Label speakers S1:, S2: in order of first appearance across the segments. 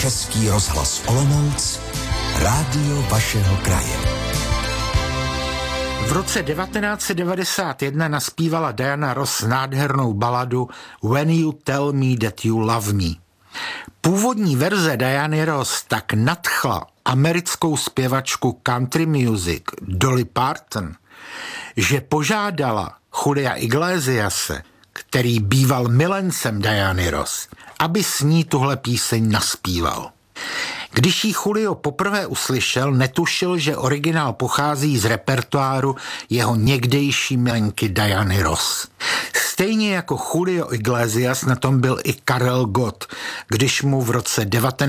S1: Český rozhlas Olomouc, rádio vašeho kraje.
S2: V roce 1991 naspívala Diana Ross nádhernou baladu When You Tell Me That You Love Me. Původní verze Diany Ross tak nadchla americkou zpěvačku country music Dolly Parton, že požádala Julia Iglesiase, který býval milencem Diany Ross, aby s ní tuhle píseň naspíval. Když ji Julio poprvé uslyšel, netušil, že originál pochází z repertoáru jeho někdejší milenky Diany Ross. Stejně jako Julio Iglesias na tom byl i Karel Gott, když mu v roce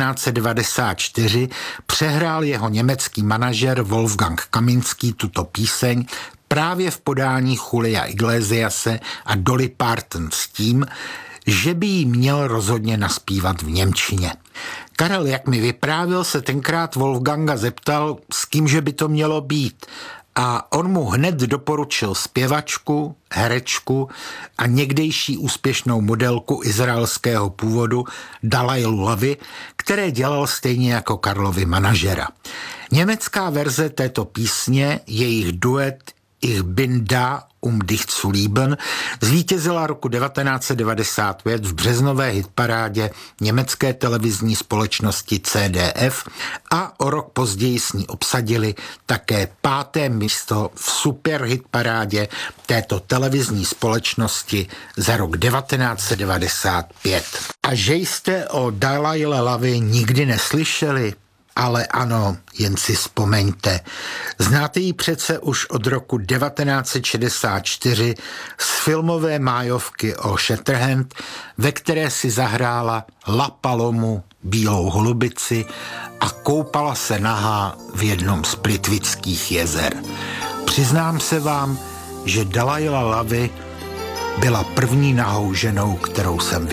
S2: 1994 přehrál jeho německý manažer Wolfgang Kaminský tuto píseň právě v podání Julia Iglesiase a Dolly Parton s tím, že by jí měl rozhodně naspívat v němčině. Karel, jak mi vyprávěl, se tenkrát Wolfganga zeptal, s kýmže by to mělo být. A on mu hned doporučil zpěvačku, herečku a někdejší úspěšnou modelku izraelského původu Dalailu Lavi, které dělal stejně jako Karlovi manažera. Německá verze této písně, jejich duet Ich bin da, dich zu lieben, zvítězila roku 1995 v březnové hitparádě německé televizní společnosti CDF a o rok později s ní obsadili také 5. místo v superhitparádě této televizní společnosti za rok 1995. A že jste o Dalaile Lavi nikdy neslyšeli? Ale ano, jen si vzpomeňte. Znáte ji přece už od roku 1964 z filmové májovky o Shatterhand, ve které si zahrála La Palomu, bílou holubici a koupala se nahá v jednom z Plitvických jezer. Přiznám se vám, že Dalaila Lavi byla první nahou ženou, kterou jsem viděl.